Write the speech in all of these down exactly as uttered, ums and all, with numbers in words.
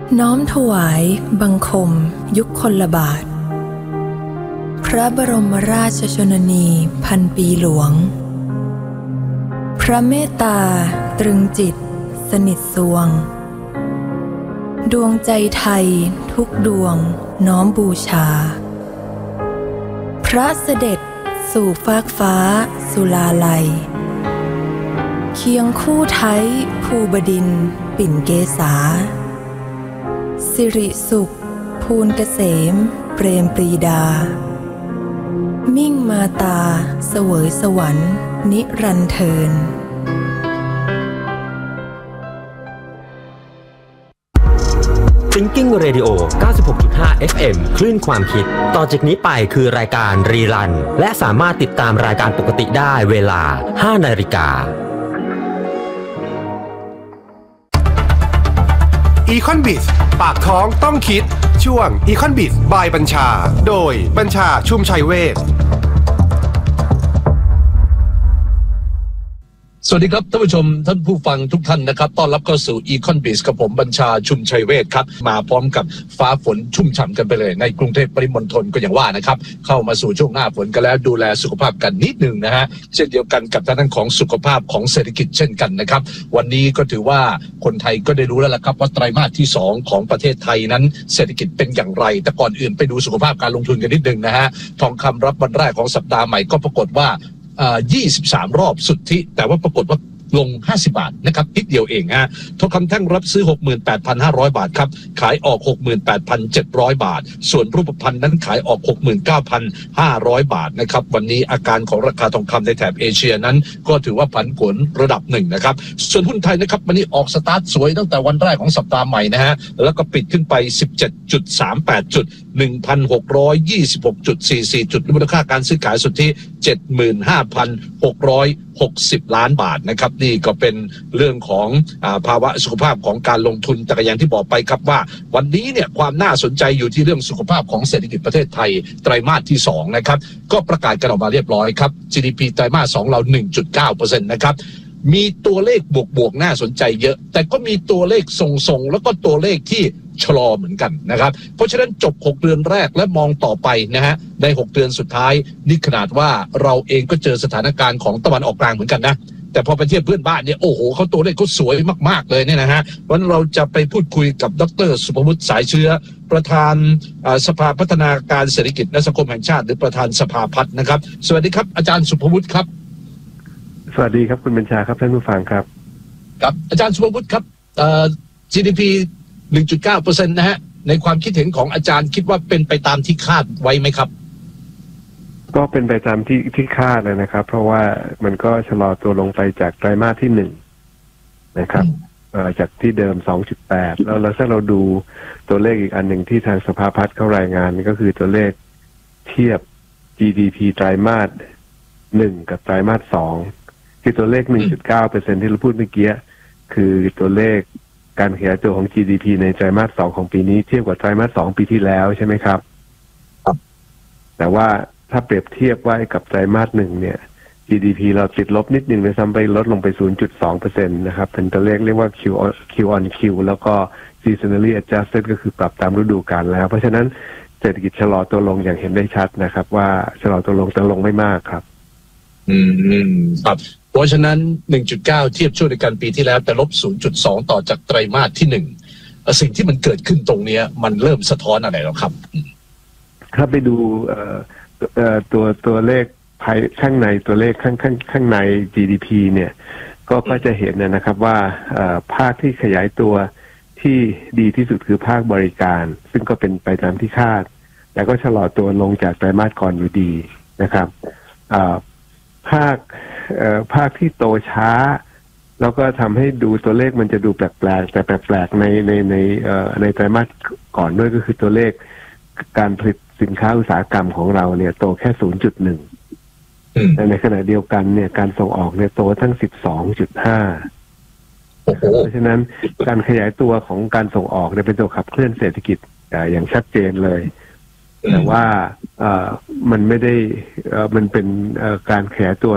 น้อมถวายบังคมยุคคนละบาทพระบรมราชชนนีพันปีหลวงพระเมตตาตรึงจิตสนิทสวงดวงใจไทยทุกดวงน้อมบูชาพระเสด็จสู่ฟากฟ้าสุลาลัยเคียงคู่ไทยภูบดินทร์ปิ่นเกษาสิริสุขภูลเกษมเปรมปรีดามิ่งมาตาเสวยสวรรค์นิรันดร์เทิน Thinking Radio เก้าสิบหกจุดห้า เอฟ เอ็ม คลื่นความคิดต่อจากนี้ไปคือรายการรีรันและสามารถติดตามรายการปกติได้เวลา ห้านาฬิกา Econ-Biz ปากท้องต้องคิดช่วง Econ-Biz by บัญชาโดยบัญชาชุมชัยเวชสวัสดีครับท่านผู้ชมท่านผู้ฟังทุกท่านนะครับต้อนรับเข้าสู่ Econ-Biz กับผมบัญชาชุมชัยเวชครับมาพร้อมกับฟ้าฝนชุ่มฉ่ำกันไปเลยในกรุงเทพปริมณฑลก็อย่างว่านะครับเข้ามาสู่ช่วงหน้าฝนกันแล้วดูแลสุขภาพกันนิดหนึ่งนะฮะเช่นเดียวกันกับด้านของสุขภาพของเศรษฐกิจเช่นกันนะครับวันนี้ก็ถือว่าคนไทยก็ได้รู้แล้วล่ะครับว่าไตรมาสที่สองของประเทศไทยนั้นเศรษฐกิจเป็นอย่างไรแต่ก่อนอื่นไปดูสุขภาพการลงทุนกันนิดนึงนะฮะทองคำรับวันแรกของสัปดาห์ใหม่ก็ปรากฏว่ายี่สิบสามรอบสุทธิแต่ว่าปรากฏว่าลงห้าสิบบาทนะครับนิดเดียวเองฮะทองคำแท่งรับซื้อ หกหมื่นแปดพันห้าร้อย บาทครับขายออก หกหมื่นแปดพันเจ็ดร้อย บาทส่วนรูปพรรณนั้นขายออก หกหมื่นเก้าพันห้าร้อย บาทนะครับวันนี้อาการของราคาทองคำในแถบเอเชียนั้นก็ถือว่าผันผวนระดับหนึ่งนะครับส่วนหุ้นไทยนะครับวันนี้ออกสตาร์ทสวยตั้งแต่วันแรกของสัปดาห์ใหม่นะฮะแล้วก็ปิดขึ้นไป สิบเจ็ดจุดสามแปด จุด หนึ่งพันหกร้อยยี่สิบหกจุดสี่สี่ จุดมูลค่าการซื้อขายสุทธิ เจ็ดหมื่นห้าพันหกร้อยหกสิบ ล้านบาทนะครับนี่ก็เป็นเรื่องของอ่าภาวะสุขภาพของการลงทุนแต่อย่างที่บอกไปครับว่าวันนี้เนี่ยความน่าสนใจอยู่ที่เรื่องสุขภาพของเศรษฐกิจประเทศไทยไตรมาสที่สองนะครับก็ประกาศกันออกมาเรียบร้อยครับ จี ดี พี ไตรมาสสองเรา หนึ่งจุดเก้าเปอร์เซ็นต์ นะครับมีตัวเลขบวกๆน่าสนใจเยอะแต่ก็มีตัวเลขทรงๆแล้วก็ตัวเลขที่ชะลอเหมือนกันนะครับเพราะฉะนั้นจบหกเดือนแรกและมองต่อไปนะฮะในหกเดือนสุดท้ายนี่ขนาดว่าเราเองก็เจอสถานการณ์ของตะวันออกกลางเหมือนกันนะแต่พอไปเทียบเพื่อนบ้านเนี่ยโอ้โหเขาตัวเลขเขาสวยมากๆเลยเนี่ยนะฮะวันเราจะไปพูดคุยกับดร.สุภวุฒิสายเชื้อประธานสภาพัฒนาการเศรษฐกิจและสังคมแห่งชาติหรือประธานสภาพัฒน์นะครับสวัสดีครับอาจารย์สุภวุฒิครับสวัสดีครับคุณบัญชาครับท่านผู้ฟังครับครับอาจารย์สุภวุฒิครับเอ่อ จี ดี พี หนึ่งจุดเก้าเปอร์เซ็นต์ นะฮะในความคิดเห็นของอาจารย์คิดว่าเป็นไปตามที่คาดไว้ไหมครับก็เป็นไปตามที่ที่คาดเลยนะครับเพราะว่ามันก็ชะลอตัวลงไปจากไตรมาสที่หนึ่งนะครับจากที่เดิม สองจุดแปด แล้วแล้วถ้าเราดูตัวเลขอีกอันหนึ่งที่ทางสภาพัฒน์เขารายงานก็คือตัวเลขเทียบ จี ดี พี ไตรมาสหนึ่งกับไตรมาสสองที่ตัวเลข หนึ่งจุดเก้าเปอร์เซ็นต์ ที่เราพูดเมื่อกี้คือตัวเลขการขยายตัวของ จี ดี พี ในไตรมาสสองของปีนี้เทียบกับไตรมาสสองปีที่แล้วใช่ไหมครับแต่ว่าถ้าเปรียบเทียบไว้กับไตรมาสหนึ่งเนี่ย จี ดี พี เราติดลบนิดนึงเลยซ้ำไปลดลงไป ศูนย์จุดสองเปอร์เซ็นต์ นะครับเป็นตัวเลขเรียกว่า Q Q on Q แล้วก็ seasonally adjusted ก็คือปรับตามฤดูกาลแล้วเพราะฉะนั้นเศรษฐกิจชะลอตัวลงอย่างเห็นได้ชัดนะครับว่าชะลอตัวลงแต่ลงไม่มากครับอืมครับเพราะฉะนั้น หนึ่งจุดเก้า เทียบช่วงเดียวกันปีที่แล้วแต่ลบ ศูนย์จุดสอง ต่อจากไตรมาสที่หนึ่งสิ่งที่มันเกิดขึ้นตรงนี้มันเริ่มสะท้อนอะไรแล้วครับถ้าไปดูเอ่อเอ่อตัวตัวเลขภายข้างในตัวเลขข้างข้างข้างใน จี ดี พี เนี่ยก็ก็จะเห็นนะครับว่าภาคที่ขยายตัวที่ดีที่สุดคือภาคบริการซึ่งก็เป็นไปตามที่คาดแต่ก็ชะลอตัวลงจากไตรมาสก่อนอยู่ดีนะครับภาคภาคที่โตช้าแล้วก็ทำให้ดูตัวเลขมันจะดูแปลกๆแต่แปลกๆในในในในไตรมาสก่อนด้วยก็คือตัวเลขการผลิตสินค้าอุตสาหกรรมของเราเนี่ยโตแค่ ศูนย์จุดหนึ่ง แต่ในขณะเดียวกันเนี่ยการส่งออกเนี่ยโตทั้ง สิบสองจุดห้า เพราะฉะนั้นการขยายตัวของการส่งออกเนี่ยเป็นตัวขับเคลื่อนเศรษฐกิจอย่างชัดเจนเลยแต่ว่ามันไม่ได้มันเป็นการขยายตัว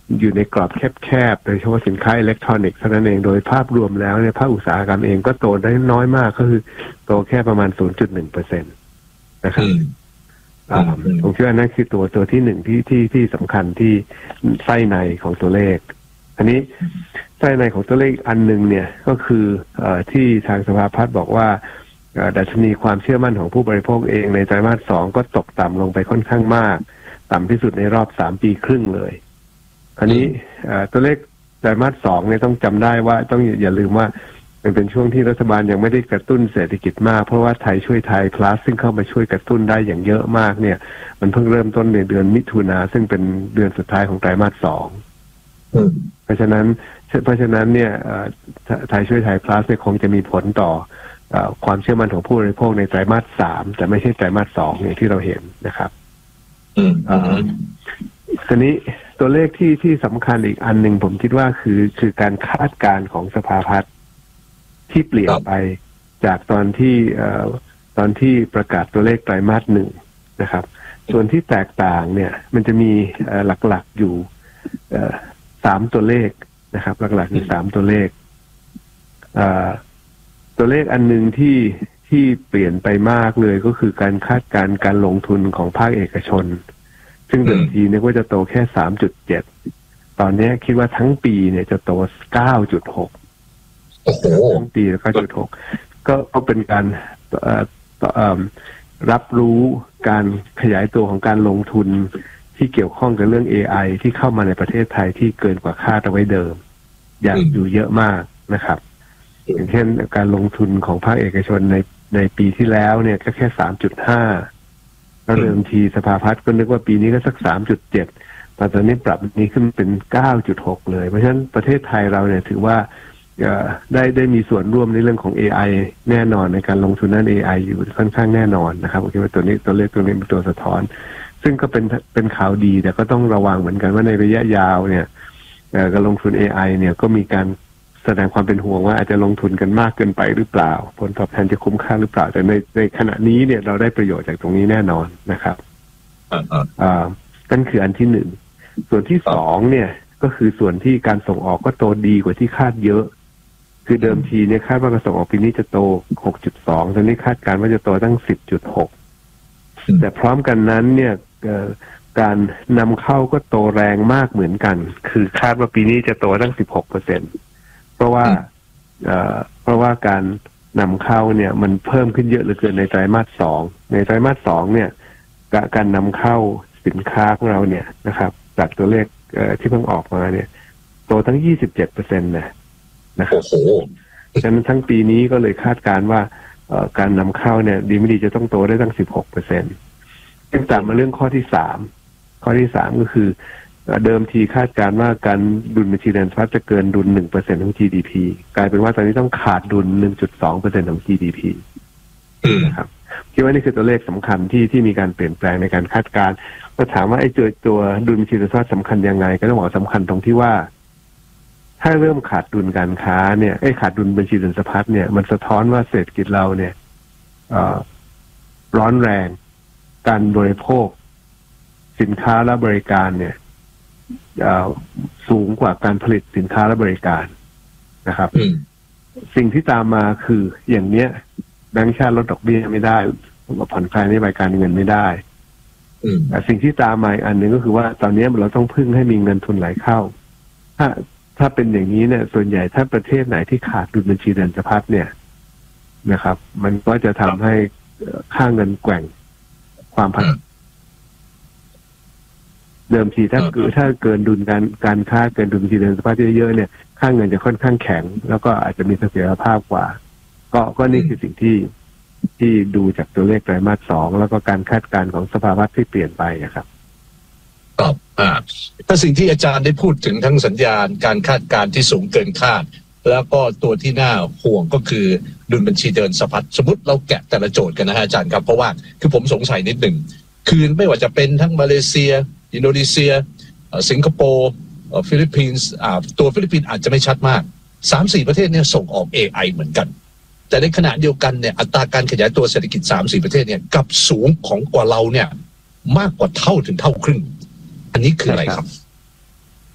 อยู่ในกรอบแคบๆโดยเฉพาะสินค้าอิเล็กทรอนิกส์เท่านั้นเองโดยภาพรวมแล้วเนี่ยภาคอุตสาหกรรมเองก็โตได้น้อยมากก็คือโตแค่ประมาณ ศูนย์จุดหนึ่งเปอร์เซ็นต์ นะครับผมคิดว่านั่นคือตัวตัวที่หนึ่งที่ที่ที่สำคัญที่ไส้ในของตัวเลขอันนี้ไส้ในของตัวเลขอันหนึ่งเนี่ยก็คือเอ่อที่ทางสภาพัฒน์บอกว่าดัชนีความเชื่อมั่นของผู้บริโภคเองในไตรมาสสองก็ตกต่ำลงไปค่อนข้างมากต่ำที่สุดในรอบสามปีครึ่งเลยคราวนี้ตัวเลขไตรมาสสองเนี่ยต้องจำได้ว่าต้องอย่าลืมว่ามันเป็นช่วงที่รัฐบาลยังไม่ได้กระตุ้นเศรษฐกิจมากเพราะว่าไทยช่วยไทย plus ซึ่งเข้ามาช่วยกระตุ้นได้อย่างเยอะมากเนี่ยมันเพิ่งเริ่มต้นในเดือนมิถุนาซึ่งเป็นเดือนสุดท้ายของไตรมาสสองเพราะฉะนั้นเพราะฉะนั้นเนี่ยไทยช่วยไทย plus เนี่ยคงจะมีผลต่อความเชื่อมั่นของผู้บริโภคในไตรมาสสามแต่ไม่ใช่ไตรมาสสองอย่างที่เราเห็นนะครับทีนี้ตัวเลขที่ที่สำคัญอีกอันหนึ่งผมคิดว่าคือคือการคาดการณ์ของสภาพัฒน์ที่เปลี่ยนไปจากตอนที่ตอนที่ประกาศตัวเลขไตรมาสหนึ่งนะครับส่วนที่แตกต่างเนี่ยมันจะมีหลักๆอยู่สามตัวเลขนะครับหลักๆอยู่สามตัวเลขตัวเลขอันหนึ่งที่ที่เปลี่ยนไปมากเลยก็คือการคาดการณ์การลงทุนของภาคเอกชนซึ่งเดิมทีนึกว่าจะโตแค่ สามจุดเจ็ด ตอนนี้คิดว่าทั้งปีเนี่ยจะโต เก้าจุดหกโอ้โหทั้งปี เก้าจุดหก ก็ก็เป็นการรับรู้การขยายตัวของการลงทุนที่เกี่ยวข้องกับเรื่อง เอ ไอ ที่เข้ามาในประเทศไทยที่เกินกว่าคาดเอาไว้เดิมอย่างอยู่เยอะมากนะครับอย่างเช่นการลงทุนของภาคเอกชนในในปีที่แล้วเนี่ยก็แค่ สามจุดห้า แล้วเดิมทีสภาพัฒน์ก็นึกว่าปีนี้ก็สัก สามจุดเจ็ด แต่ตอนนี้ปรับนี้ขึ้นเป็น เก้าจุดหก เลยเพราะฉะนั้นประเทศไทยเราเนี่ยถือว่าได้ได้มีส่วนร่วมในเรื่องของ เอ ไอ แน่นอนในการลงทุนด้าน เอ ไอ อยู่ค่อนข้างแน่นอนนะครับผมคิดว่าตัวนี้ตัวเลขตัวนี้เป็นตัวสะท้อนซึ่งก็เป็นเป็นข่าวดีแต่ก็ต้องระวังเหมือนกันว่าในระยะยาวเนี่ยการลงทุน เอ ไอ เนี่ยก็มีการแสดงความเป็นห่วงว่าอาจจะลงทุนกันมากเกินไปหรือเปล่าผลตอบแทนจะคุ้มค่าหรือเปล่าแต่ในในขณะนี้เนี่ยเราได้ประโยชน์จากตรงนี้แน่นอนนะครับอ่านั่นคืออันที่หนึ่งส่วนที่สองเนี่ยก็คือส่วนที่การส่งออกก็โตดีกว่าที่คาดเยอะคือเดิมทีเนี่ยคาดว่าการส่งออกปีนี้จะโต หกจุดสอง ตอนนี้คาดการณ์ว่าจะโตตั้ง สิบจุดหก แต่พร้อมกันนั้นเนี่ยการนำเข้าก็โตแรงมากเหมือนกันคือคาดว่าปีนี้จะโตตั้ง สิบหกเปอร์เซ็นต์ เพราะว่าเพราะว่าการนำเข้าเนี่ยมันเพิ่มขึ้นเยอะเหลือเกินในไตรมาสสองในไตรมาสสองเนี่ยการนำเข้าสินค้าของเราเนี่ยนะครับจากตัวเลขที่เพิ่งออกมาเนี่ยโตทั้ง ยี่สิบเจ็ดเปอร์เซ็นต์ นะนะครับโอ้โหฉะนั้นทั้งปีนี้ก็เลยคาดการณ์ว่าการนำเข้าเนี่ยดีไม่ดีจะต้องโตได้ตั้ง สิบหกเปอร์เซ็นต์ จึงตามมาเรื่องข้อที่สามข้อที่สามก็คือเดิมทีคาดการณ์ว่าการดุลบัญชีเดินสะพัดจะเกินดุล หนึ่งเปอร์เซ็นต์ ของ จี ดี พี กลายเป็นว่าตอนนี้ต้องขาดดุล หนึ่งจุดสองเปอร์เซ็นต์ ของ จี ดี พี นะครับคิดว่านี่คือตัวเลขสำคัญที่ที่มีการเปลี่ยนแปลงในการคาดการณ์ก็ถามว่าไอ้ตัวตัวดุลบัญชีเดินสะพัดสำคัญยังไงก็ต้องบอกสำคัญตรงที่ว่าถ้าเริ่มขาดดุลการค้าเนี่ยไอ้ขาดดุลบัญชีเดินสะพัดเนี่ยมันสะท้อนว่าเศรษฐกิจเราเนี่ยร้อนแรงการบริโภคสินค้าและบริการเนี่ยสูงกว่าการผลิตสินค้าและบริการนะครับสิ่งที่ตามมาคืออย่างเนี้ยแบงก์ชาติลดดอกเบี้ยไม่ได้ผ่อนคลายนโยบายการเงินไม่ได้แต่สิ่งที่ตามมาอีกอันหนึ่งก็คือว่าตอนนี้เราต้องพึ่งให้มีเงินทุนไหลเข้าถ้าถ้าเป็นอย่างนี้เนี่ยส่วนใหญ่ถ้าประเทศไหนที่ขาดดุลบัญชีเดินสะพัดเนี่ยนะครับมันก็จะทำให้ค่าเงินแกว่งความผันเดิมทีถ้าเกิดถ้าเกินดุลการการค้าเกินดุลบัญชีเดินสะพัดเยอะๆเนี่ยค่าเงินจะค่อนข้างแข็งแล้วก็อาจจะมีเสถียรภาพกว่าก็ก็นี่คือสิ่งที่ที่ดูจากตัวเลขไตรมาสสองแล้วก็การคาดการณ์ของสภาวะที่เปลี่ยนไปนะครับครับอ่าถ้าสิ่งที่อาจารย์ได้พูดถึงทั้งสัญญาณการคาดการณ์ที่สูงเกินคาดแล้วก็ตัวที่น่าห่วงก็คือดุลบัญชีเดินสะพัดสมมติเราแกะแต่ละโจทย์กันนะฮะอาจารย์ครับเพราะว่าคือผมสงสัยนิดหนึ่งคือไม่ว่าจะเป็นทั้งมาเลเซียอินโดนีเซียสิงคโปร์ฟิลิปปินส์ตัวฟิลิปปินส์อาจจะไม่ชัดมาก สามสี่ ประเทศเนี่ยส่งออก เอ ไอ เหมือนกันแต่ในขณะเดียวกันเนี่ยอัตราการขยายตัวเศรษฐกิจ สามสี่ ประเทศเนี่ยกับสูงของกว่าเราเนี่ยมากกว่าเท่าถึงเท่าครึ่งอันนี้คืออะไรครับ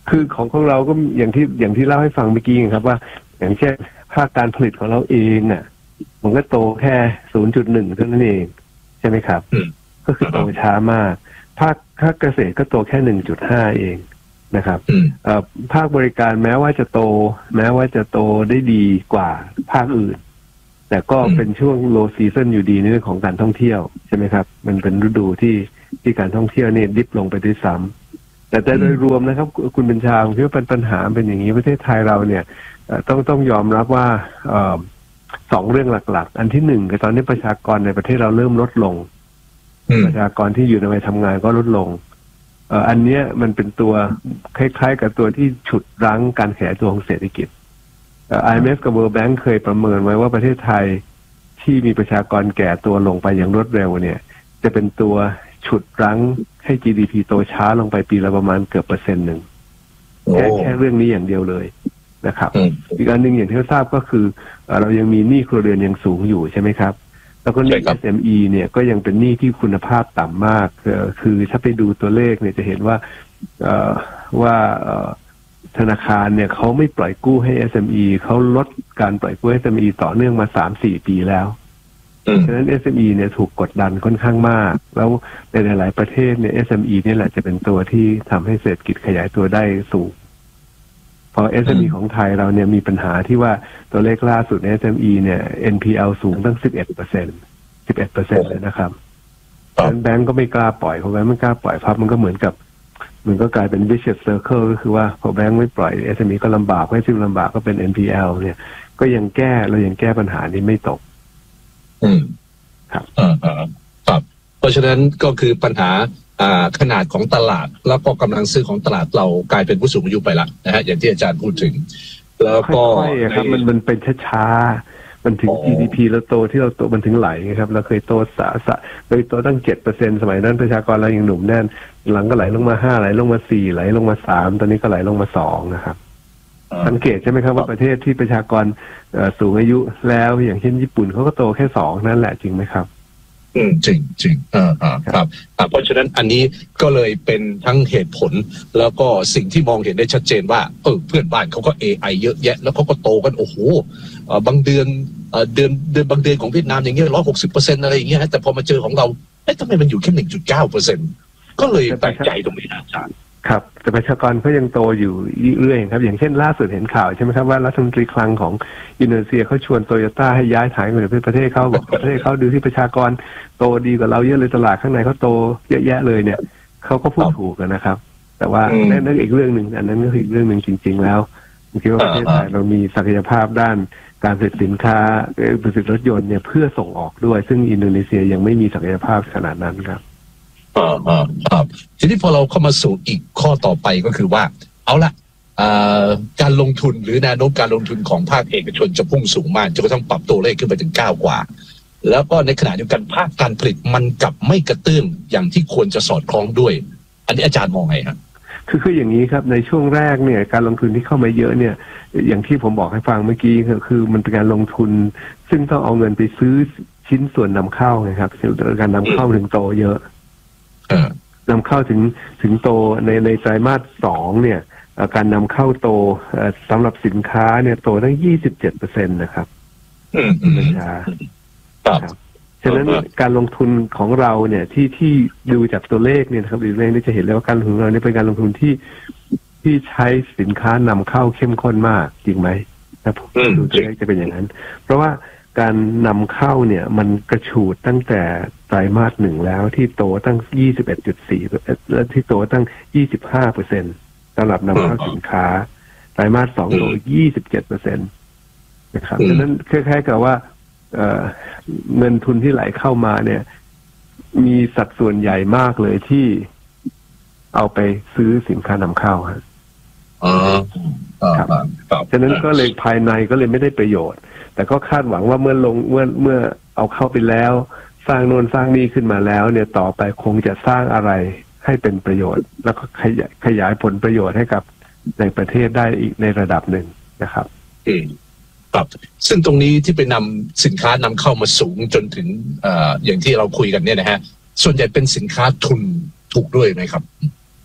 คือของของเราก็อย่างที่อย่างที่เล่าให้ฟังเมื่อกี้ครับว่าอย่างเช่นภาคการผลิตของเราเองอ่ะมันก็โตแค่ ศูนย์จุดหนึ่ง เท่านั้นเองใช่ไหมครับก็คือโตช้ามากภาคภาคเกษตรก็โตแค่ หนึ่งจุดห้า เองนะครับภาคบริการแม้ว่าจะโตแม้ว่าจะโตได้ดีกว่าภาคอื่นแต่ก็เป็นช่วง low season อยู่ดีในเรื่องของการท่องเที่ยวใช่ไหมครับมันเป็นฤดูที่ที่การท่องเที่ยวเนี่ยดิบลงไปด้วยซ้ำแต่โดยรวมนะครับคุณบัญชาผมคิดว่าเป็นปัญหาเป็นอย่างนี้ประเทศไทยเราเนี่ยต้องต้องยอมรับว่าสองเรื่องหลักๆอันที่หนึ่งคือตอนนี้ประชากรในประเทศเราเริ่มลดลงประชากรที่อยู่ในวัยทำงานก็ลดลงอันนี้มันเป็นตัวคล้ายๆกับตัวที่ฉุดรั้งการขยายตัวของเศรษฐกิจ ไอ เอ็ม เอฟ กับ World Bank เคยประเมินไว้ว่าประเทศไทยที่มีประชากรแก่ตัวลงไปอย่างรวดเร็วเนี่ยจะเป็นตัวฉุดรั้งให้ จี ดี พี โตช้าลงไปปีละประมาณเกือบเปอร์เซ็นต์หนึ่งแค่แค่เรื่องนี้อย่างเดียวเลยนะครับอีกอันหนึ่งอย่างที่เราทราบก็คือเรายังมีหนี้ครัวเรือนยังสูงอยู่ใช่ไหมครับแล้วก็หนี้ เอส เอ็ม อี เนี่ยก็ยังเป็นหนี้ที่คุณภาพต่ำมากคือถ้าไปดูตัวเลขเนี่ยจะเห็นว่าว่าธนาคารเนี่ยเขาไม่ปล่อยกู้ให้ เอส เอ็ม อี เขาลดการปล่อยกู้ให้ เอส เอ็ม อี ต่อเนื่องมา สามสี่ ปีแล้วฉะนั้น เอส เอ็ม อี เนี่ยถูกกดดันค่อนข้างมากแล้วในหลายๆประเทศเนี่ย เอส เอ็ม อี นี่แหละจะเป็นตัวที่ทำให้เศรษฐกิจขยายตัวได้สูงพอ เอส เอ็ม อี ของไทยเราเนี่ยมีปัญหาที่ว่าตัวเลขล่าสุดใน เอส เอ็ม อี เนี่ย เอ็น พี แอล สูงตั้ง สิบเอ็ดเปอร์เซ็นต์ สิบเอ็ดเปอร์เซ็นต์ เลยนะครับแบงก์ก็ไม่กล้าปล่อยเพราะแบงก์ไม่กล้าปล่อยพับมันก็เหมือนกับมันก็กลายเป็น vicious circle ก็คือว่าพอแบงก์ไม่ปล่อย เอส เอ็ม อี ก็ลำบากให้ซึ่งลำบากก็เป็น เอ็น พี แอล เนี่ยก็ยังแก้เรายังแก้ปัญหานี้ไม่ตกอืมครับอ่าครับเพราะฉะนั้นก็คือปัญหาอ่าขนาดของตลาดแล้วก็กำลังซื้อของตลาดเรากลายเป็นผู้สูงอายุไปละนะฮะอย่างที่อาจารย์พูดถึงแล้วก็ค่อยๆครับมันมันเป็นช้าๆมันถึง จี ดี พี แล้วโตที่เราโตมันถึงไหลครับเราเคยโตสะสะเคยโตตั้ง เจ็ดเปอร์เซ็นต์ สมัยนั้นประชากรเรายังหนุ่มแน่นหลังก็ไหลลงมาห้าไหลลงมาสี่ไหลลงมาสามตอนนี้ก็ไหลลงมาสองนะครับสังเกตใช่ไหมครับว่าประเทศที่ประชากรสูงอายุแล้วอย่างเช่นญี่ปุ่นเขาก็โตแค่สองนั่นแหละจริงไหมครับอืมจริงจริงอ่าอ่าครับเพราะฉะนั้นอันนี้ก็เลยเป็นทั้งเหตุผลแล้วก็สิ่งที่มองเห็นได้ชัดเจนว่าเออเพื่อนบ้านเขาก็ เอ ไอ เยอะแยะแล้วเขาก็โตกันโอ้โหบางเดือนเดือนเดือนบางเดือนของเวียดนามอย่างเงี้ยร้อยหกสิบเปอร์เซ็นต์อะไรอย่างเงี้ยแต่พอมาเจอของเราเอ๊ะทำไมมันอยู่แค่หนึ่งจุดเก้าเปอร์เซ็นต์ก็เลยแปลกใจตรงนี้นะอาจารย์ครับแต่ประชากรเขายังโตอยู่เรื่อยๆครับอย่างเช่นล่าสุดเห็นข่าวใช่ไหมครับว่ารัฐมนตรีคลังของอินโดนีเซียเขาชวนโตโยต้าให้ย้ายฐานไปในประเทศเขาบอกประเทศเขาดูที่ประชากรโตดีกว่าเราเยอะเลยตลาดข้างในเขาโตเยอะแยะเลยเนี่ยเขาก็พูดถูกนะครับแต่ว่านั่นอีกเรื่องหนึ่งอันนั้นก็คืออีกเรื่องหนึ่งจริงๆแล้วผมคิดว่าประเทศไทยเรามีศักยภาพด้านการผลิตสินค้าผลิตรถยนต์เนี่ยเพื่อส่งออกด้วยซึ่งอินโดนีเซียยังไม่มีศักยภาพขนาดนั้นครับอ่าอ่าครับทีนี้พอเราเข้ามาสู่อีกข้อต่อไปก็คือว่าเอาละการลงทุนหรือแนวโน้มการลงทุนของภาคเอกชนจะพุ่งสูงมากจนกระทั่งปรับตัวเลขขึ้นไปถึงเก้ากว่าแล้วก็ในขณะเดียวกันภาคการผลิตมันกลับไม่กระเตื้องอย่างที่ควรจะสอดคล้องด้วยอันนี้อาจารย์มองไงครับคือคืออย่างนี้ครับในช่วงแรกเนี่ยการลงทุนที่เข้ามาเยอะเนี่ยอย่างที่ผมบอกให้ฟังเมื่อกี้คือคือมันเป็นการลงทุนซึ่งต้องเอาเงินไปซื้อชิ้นส่วนนำเข้านะครับการนำเข้าถึงโตเยอะนำเข้าถึงถึงโตในในไตรมาสสองเนี่ยการนำเข้าโตสำหรับสินค้าเนี่ยโตตั้ง ยี่สิบเจ็ดเปอร์เซ็นต์ นะครับประชาครับฉะนั้นการลงทุนของเราเนี่ยที่ที่ดูจากตัวเลขเนี่ยครับดูเลขนี่จะเห็นเลยว่าการลงทุนเราเนี่ยเป็นการลงทุนที่ที่ใช้สินค้านำเข้าเข้มข้นมากจริงไหมครับดูตัวเลขจะเป็นอย่างนั้นเพราะว่าการนำเข้าเนี่ยมันกระฉูดตั้งแต่ไตรมาสหนึ่งแล้วที่โตตั้ง ยี่สิบเอ็ดจุดสี่ และที่โตตั้ง ยี่สิบห้าเปอร์เซ็นต์ สำหรับนำเข้าสินค้าไตรมาสสองโต ยี่สิบเจ็ดเปอร์เซ็นต์ นะครับฉะนั้นคล้ายๆกับว่าเอ่อเงินทุนที่ไหลเข้ามาเนี่ยมีสัดส่วนใหญ่มากเลยที่เอาไปซื้อสินค้านำเข้าครับอ๋อครับฉะนั้นก็เลยภายในก็เลยไม่ได้ประโยชน์แต่ก็คาดหวังว่าเมื่อลงเมื่อเมื่อเอาเข้าไปแล้วสร้างโน่นสร้างนี่ขึ้นมาแล้วเนี่ยต่อไปคงจะสร้างอะไรให้เป็นประโยชน์แล้วก็ขยายขยายผลประโยชน์ให้กับในประเทศได้อีกในระดับหนึ่งนะครับอืมครับซึ่งตรงนี้ที่ไปนำสินค้านำเข้ามาสูงจนถึงเอ่ออย่างที่เราคุยกันเนี่ยนะฮะส่วนใหญ่เป็นสินค้าทุนถูกด้วยไหมครับ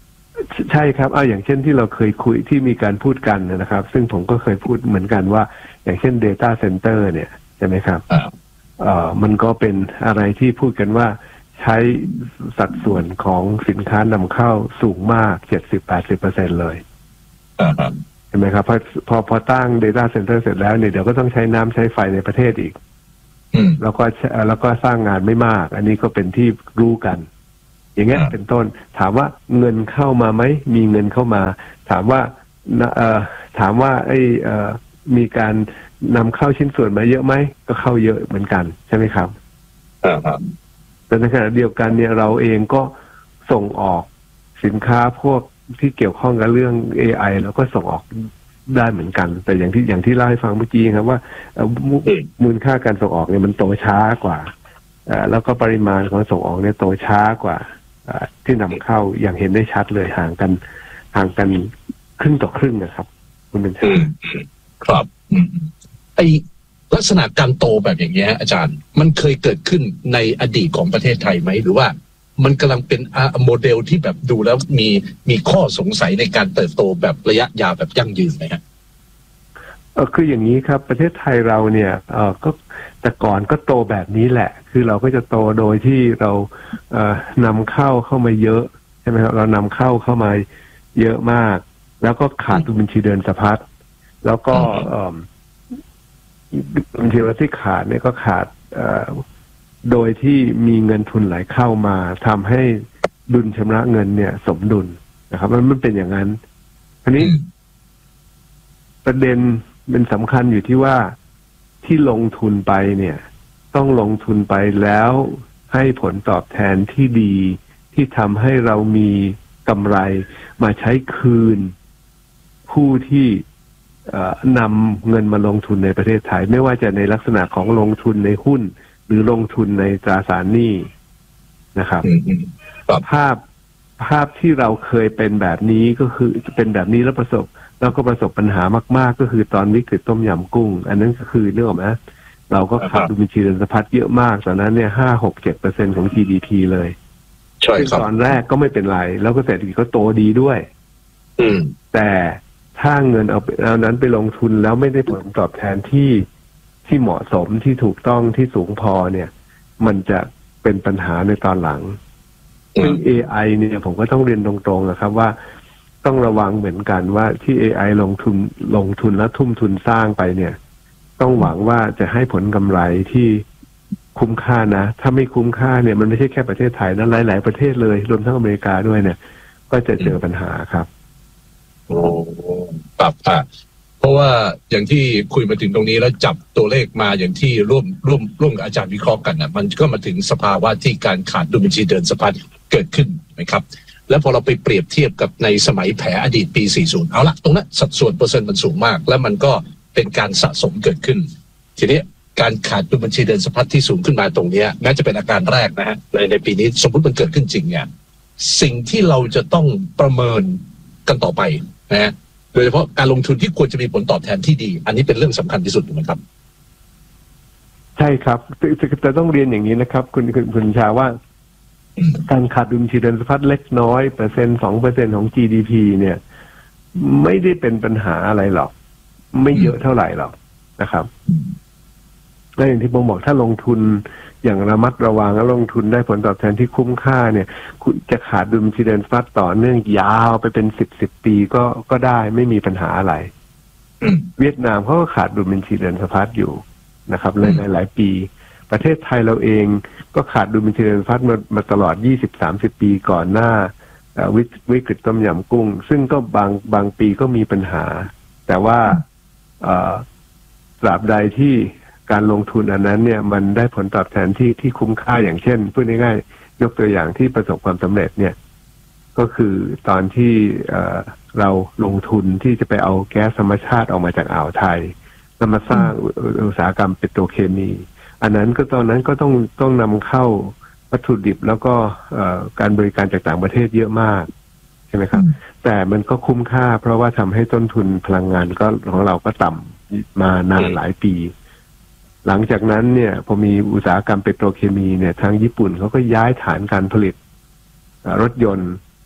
ใช่ครับเอาอย่างเช่นที่เราเคยคุยที่มีการพูดกันนะครับซึ่งผมก็เคยพูดเหมือนกันว่าอย่างเช่น Data Center เนี่ยใช่ไหมครับเอ่อมันก็เป็นอะไรที่พูดกันว่าใช้สัดส่วนของสินค้านำเข้าสูงมาก เจ็ดสิบถึงแปดสิบเปอร์เซ็นต์ เลยใช่ไหมครับพอพอพอตั้ง Data Center เสร็จแล้วเนี่ยเดี๋ยวก็ต้องใช้น้ำใช้ไฟในประเทศอีกแล้วก็แล้วก็สร้างงานไม่มากอันนี้ก็เป็นที่รู้กันอย่างเงี้ยเป็นต้นถามว่าเงินเข้ามาไหมมีเงินเข้ามาถามว่าเอ่อถามว่าไอ้เอ่อมีการนำเข้าชิ้นส่วนมาเยอะไหมก็เข้าเยอะเหมือนกันใช่ไหมครับครับแต่ในขณะเดียวกันเนี่ยเราเองก็ส่งออกสินค้าพวกที่เกี่ยวข้องกับเรื่อง เอ ไอ แล้วก็ส่งออกได้เหมือนกันแต่อย่างที่อย่างที่เล่าให้ฟังเมื่อกี้ครับว่ามูลค่าการส่งออกเนี่ยมันโตช้ากว่าแล้วก็ปริมาณของส่งออกเนี่ยโตช้ากว่าที่นำเข้าอย่างเห็นได้ชัดเลยห่างกันห่างกันครึ่งต่อครึ่งนะครับคุณเป็นชัยครับไอลักษณะการโตแบบอย่างเงี้ยอาจารย์มันเคยเกิดขึ้นในอดีตของประเทศไทยไหมหรือว่ามันกำลังเป็นโมเดลที่แบบดูแล้วมีมีข้อสงสัยในการเติบโตแบบระยะยาวแบบยั่งยืนไหมฮะเออคืออย่างนี้ครับประเทศไทยเราเนี่ยเออก็แต่ก่อนก็โตแบบนี้แหละคือเราก็จะโตโดยที่เราเอ่อนำเข้าเข้ามาเยอะใช่ไหมครับเรานำเข้าเข้ามาเยอะมากแล้วก็ขาดดุลบัญชีเดินสะพัดแล้วก็เอ่อบัญชีที่ขาดเนี่ยก็ขาดเอ่อโดยที่มีเงินทุนไหลเข้ามาทำให้ดุลชำระเงินเนี่ยสมดุลนะครับมันมันเป็นอย่างนั้นทีนี้ประเด็นเป็นสำคัญอยู่ที่ว่าที่ลงทุนไปเนี่ยต้องลงทุนไปแล้วให้ผลตอบแทนที่ดีที่ทำให้เรามีกำไรมาใช้คืนผู้ที่นำเงินมาลงทุนในประเทศไทยไม่ว่าจะในลักษณะของลงทุนในหุ้นหรือลงทุนในตราสารหนี้นะครับภาพภาพที่เราเคยเป็นแบบนี้ก็คือเป็นแบบนี้แล้วประสบแล้วก็ประสบปัญหามากๆก็คือตอนวิกฤตต้มยำกุ้งอันนั้นก็คือเรื่องของนะเราก็ขาดดุลบัญชีเดินสะพัดเยอะมากตอนนั้นเนี่ยห้าหกเจ็ดเปอร์เซ็นต์ของ จี ดี พี เลยใช่ครับตอนแรกก็ไม่เป็นไรแล้วก็เศรษฐกิจก็โตดีด้วยอืมแต่ถ้าเงินเอาเอานั้นไปลงทุนแล้วไม่ได้ผลตอบแทนที่ที่เหมาะสมที่ถูกต้องที่สูงพอเนี่ยมันจะเป็นปัญหาในตอนหลังซึ่ง เอ ไอ เนี่ยผมก็ต้องเรียนตรงๆนะครับว่าต้องระวังเหมือนกันว่าที่ เอ ไอ ลงทุนลงทุนและทุ่มทุนสร้างไปเนี่ยต้องหวังว่าจะให้ผลกำไรที่คุ้มค่านะถ้าไม่คุ้มค่าเนี่ยมันไม่ใช่แค่ประเทศไทยนะหลายๆประเทศเลยรวมทั้งอเมริกาด้วยเนี่ยก็จะเจอปัญหาครับโอ้ปรับอ่ะเพราะว่าอย่างที่คุยมาถึงตรงนี้แล้วจับตัวเลขมาอย่างที่ร่วมร่วมร่วมกับอาจารย์วิเคราะห์กันนะมันก็มาถึงสภาวะที่การขาดดุลบัญชีเดินสะพัดเกิดขึ้นนะครับแล้วพอเราไปเปรียบเทียบกับในสมัยแผลอดีตปีสี่สิบเอาละตรงนั้นสัดส่วนเปอร์เซ็นต์มันสูงมากแล้วมันก็เป็นการสะสมเกิดขึ้นทีนี้การขาดดุลบัญชีเดินสะพัดที่สูงขึ้นมาตรงนี้แม้จะเป็นอาการแรกนะฮะในในปีนี้สมมติมันเกิดขึ้นจริงเนี่ยสิ่งที่เราจะต้องประเมินกันต่อไปนะฮะโดยเฉพาะการลงทุนที่ควรจะมีผลตอบแทนที่ดีอันนี้เป็นเรื่องสำคัญที่สุดถูกไหมครับใช่ครับแต่ต้องเรียนอย่างนี้นะครับคุณคุณคุณชาว่าการขาดดุลบัญชีเดินสะพัดเล็กน้อยเปอร์เซ็นต์สองเปอร์เซ็นต์ของ จี ดี พี เนี่ยไม่ได้เป็นปัญหาอะไรหรอกไม่เยอะเท่าไหร่หรอกนะครับและอย่างที่ผมบอกถ้าลงทุนอย่างระมัดระวังแล้วลงทุนได้ผลตอบแทนที่คุ้มค่าเนี่ยคุณจะขาดดุลบัญชีเดินสะพัดต่อเนื่องยาวไปเป็นสิบสิบปีก็ก็ได้ไม่มีปัญหาอะไรเวียดนามเขาก็ขาดดุลบัญชีเดินสะพัดอยู่นะครับเลยหลายหลายปีประเทศไทยเราเองก็ขาดดุลบัญชีเดินสะพัดมามาตลอด ยี่สิบถึงสามสิบ ปีก่อนหน้าวิวิกฤตต้มยำกุ้งซึ่งก็บางบางปีก็มีปัญหาแต่ว่าตราบใดที่การลงทุนอันนั้นเนี่ยมันได้ผลตอบแทนที่ที่คุ้มค่าอย่างเช่นพูดง่ายๆยกตัวอย่างที่ประสบความสำเร็จเนี่ยก็คือตอนที่เราลงทุนที่จะไปเอาแก๊สธรรมชาติออกมาจากอ่าวไทยแล้วมาสร้างอุตสาหกรรมปิโตรเคมีอันนั้นก็ตอนนั้นก็ต้องต้องนำเข้าวัตถุดิบแล้วก็การบริการจากต่างประเทศเยอะมากใช่ไหมครับแต่มันก็คุ้มค่าเพราะว่าทำให้ต้นทุนพลังงานก็ของเราก็ต่ำมานานหลายปีหลังจากนั้นเนี่ยพอมีอุตสาหกรรมปิโตรเคมีเนี่ยทางญี่ปุ่นเขาก็ย้ายฐานการผลิตรถยนต์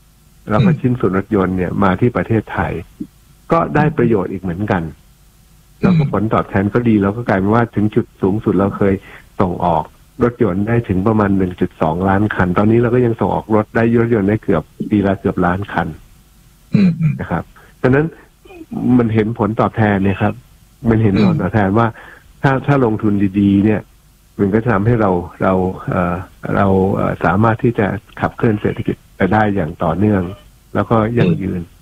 แล้วก็ชิ้นส่วนรถยนต์เนี่ยมาที่ประเทศไทยก็ได้ประโยชน์อีกเหมือนกันแล้วก็ผลตอบแทนก็ดีแล้วก็กลายเป็นว่าถึงจุดสูงสุดเราเคยส่งออกรถยนต์ได้ถึงประมาณ หนึ่งจุดสอง ล้านคันตอนนี้เราก็ยังส่งออกรถได้รถยนต์ได้เกือบปีละเกือบล้านคันนะครับดังนั้นมันเห็นผลตอบแทนเนี่ยครับมันเห็นผลตอบแทนว่าถ้าถ้าลงทุนดีๆเนี่ยมันก็ทำให้เราเราเอ่อเราเอ่อสามารถที่จะขับเคลื่อนเศรษฐกิจไปได้อย่างต่อเนื่องแล้วก็ยั่งยืน